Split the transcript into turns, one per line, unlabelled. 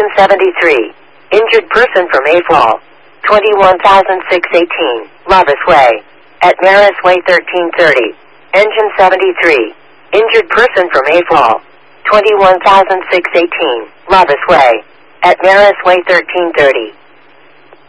Engine 73. Injured person from AFOL. 21,618. Lovis Way. At Maris Way 1330. Engine 73. Injured person from AFOL. 21,618. Lovis Way. At Maris Way 1330.